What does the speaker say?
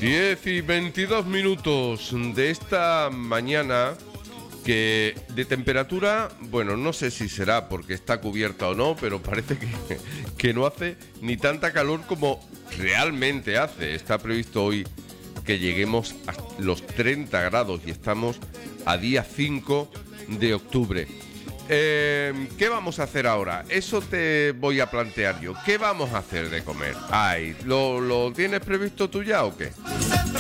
10:22 de esta mañana, que de temperatura, bueno, no sé si será porque está cubierta o no, pero parece que no hace ni tanta calor como realmente hace. Está previsto hoy que lleguemos a los 30 grados y estamos a día 5 de octubre. ¿Qué vamos a hacer ahora? Eso te voy a plantear yo. ¿Qué vamos a hacer de comer? Ay, ¿lo tienes previsto tú ya o qué?